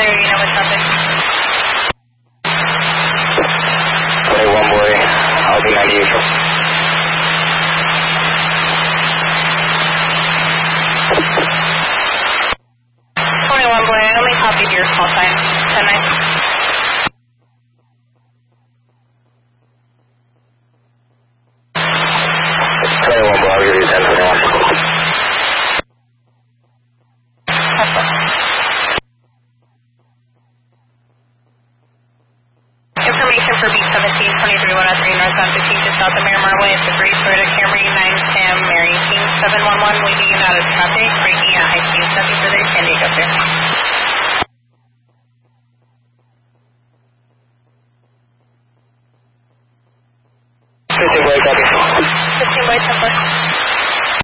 you know what's happening? 21 boy, I'll be 98. 21 boy, I only copied your call sign. 10-9. 21 boy, I'll give you 10-21. Information for B17, 23-103 northbound 15 to south of Miramar Way at the Grace Toyota Camry 9 Sam Mary King 711 leaving you out of traffic, braking at high speed, nothing further, San Diego, sir.